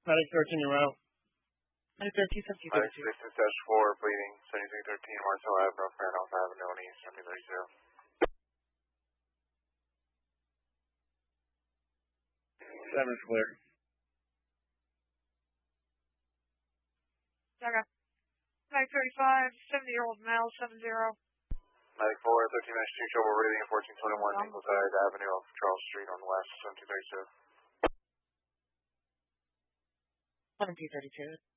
Medic 13, you're out. Medic 13, 1732. Medic 6-4, bleeding, 7313, Marcel Ave, North Fairhouse Avenue on East, 1732. 7's clear. Okay. Medic 35, 70-year-old male, 70. Medic 4, 13 minutes, 2 trouble breathing at 1421 Ingleside Avenue off Charles Street on the west, 1732. 1732.